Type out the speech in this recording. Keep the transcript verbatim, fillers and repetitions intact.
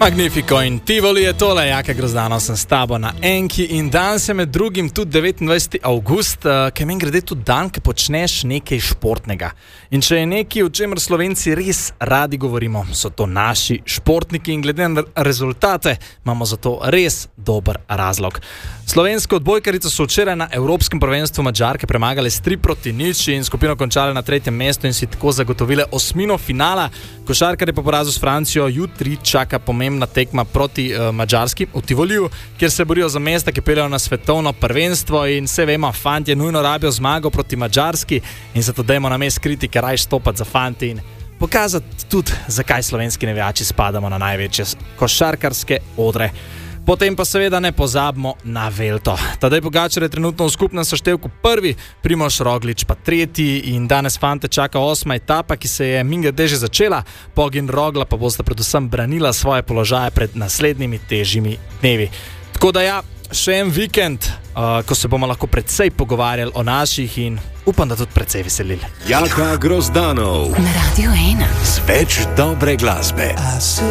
Magnifico in Tivoli je tole, Jaka Grozdano sem s tabo na Enki in danes je med drugim tudi devetindvajseti avgust, ki meni grede tudi dan, ki počneš nekaj športnega. In če je nekaj, o čemer Slovenci res radi govorimo, so to naši športniki in glede na rezultate imamo za to res dober razlog. Slovensko odbojkarico so včeraj na Evropskem prvenstvu Madžarke premagale s tri proti nič in skupino končale na tretjem mestu in si tako zagotovile osmino finala. Košarkarje po porazu s Francijo jutri čaka pomembna tekma proti uh, Madžarski v Tivoliju, kjer se borijo za mesta, ki peljejo na svetovno prvenstvo in vse vemo, fantje nujno rabijo zmago proti Madžarski in zato dajmo na mest kritike raj stopati za fanti in pokazati tudi, zakaj slovenski navijači spadamo na največje košarkarske odre. Potem pa seveda ne pozabimo na Velto. Tadej Pogačar je trenutno v skupnem seštevku prvi, Primož Roglič pa tretji in danes fante čaka osma etapa, ki se je mingade že začela. Pog in Rogla pa bosta predvsem branila svoje položaje pred naslednjimi težjimi dnevi. Tako da ja, še en vikend, uh, ko se bomo lahko precej pogovarjali o naših in upam, da tudi precej veselili. Jaka Grozdanov na Radio ena z več dobre glasbe.